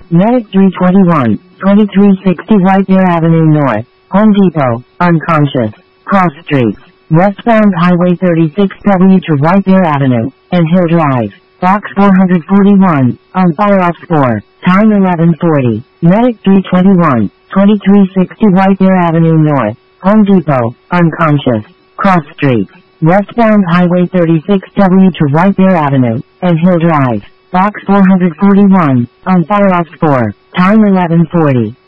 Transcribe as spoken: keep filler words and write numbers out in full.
Medic three twenty-one, twenty-three sixty White Bear Avenue North, Home Depot, unconscious. Cross streets, westbound Highway thirty-six W to White Bear Avenue, and Hill Drive. Box four forty-one, on fire off four, time eleven forty. Medic three twenty-one, twenty-three sixty White Bear Avenue North, Home Depot, unconscious. Cross streets, westbound Highway thirty-six W to White Bear Avenue, and Hill Drive. Box four forty-one, on fire off four, time eleven forty.